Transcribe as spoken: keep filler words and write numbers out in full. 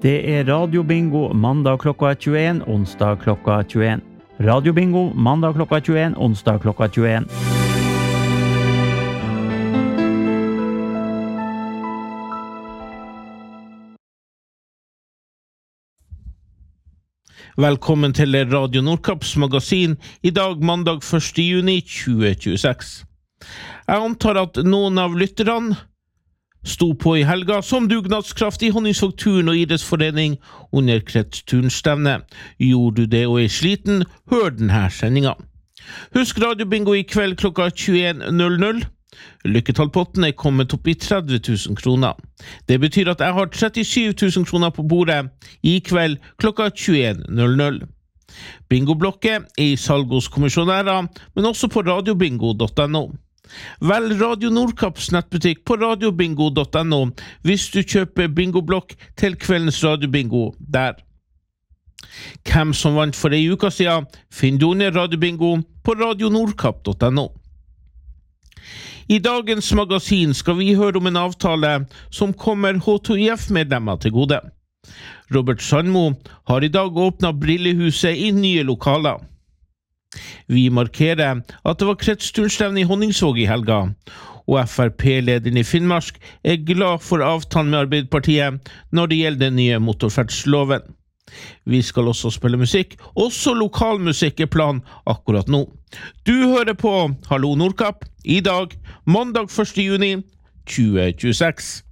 Det er Radio Bingo mandag klokka tjueen, onsdag klokka tjueen. Radio Bingo mandag klokka tjueen, onsdag klokka tjueen. Velkommen til Radio Nordkapps magasin I dag mandag første juni tjue tjueseks. Jeg antar at noen av lytterne sto på I helga som dugnadskraft I Honningsvågturen og idrettsforening under kretsturnstevne. Gjorde du det og er sliten, hør denne sendingen. Husk Radio Bingo I kveld klokka tjueen null null. Lykketallpotten er kommet opp I tretti tusen kroner. Det betyr at jeg har trettisju tusen kroner på bordet I kveld klokka tjueen null null. Bingoblokket er I salg hos kommisjonærer, men også på radiobingo punktum no. Vel Radio Nordkapps nettbutikk på radiobingo punktum no hvis du kjøper bingoblokk til kveldens radiobingo der. Hvem som vant for ei uka siden, finner du under radiobingo på radionordkapp punktum no. I dagens magasin skal vi høre om en avtale som kommer H to I F-medlemmer til gode. Robert Sandmo har I dag åpnet Brillehuset I nye lokaler. Vi markerer at det var kretsturnstevne I Honningsvåg I helga, og F R P-lederen I Finnmark er glad for avtalen med Arbeiderpartiet når det gjelder den nye motorferdsloven. Vi skal også spille musikk, også lokalmusikk er plan akkurat nå. Du hører på Hallo Nordkapp I dag, mandag første juni tjue tjueseks.